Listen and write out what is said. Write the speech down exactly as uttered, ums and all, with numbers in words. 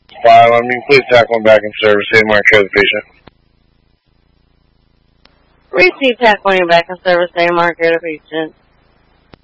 File on me, please tackle back in service, A M R care of the patient. Receive tackling back in service, A M R care of the patient.